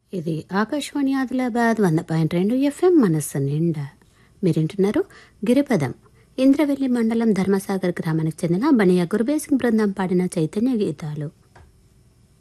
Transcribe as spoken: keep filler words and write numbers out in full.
ఇది ఆకాశవాణి ఆదిలాబాద్ వంద పాయింట్ రెండు ఎఫ్ఎం మనస్సు నిండా. మీరింటున్నారు గిరిపదం. ఇంద్రవెల్లి మండలం ధర్మసాగర్ గ్రామానికి చెందిన బనియా గురుబేసింగ్ బృందం పాడిన చైతన్య గీతాలు.